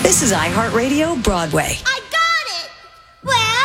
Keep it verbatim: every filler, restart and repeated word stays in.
This is iHeartRadio Broadway. I got it! Well,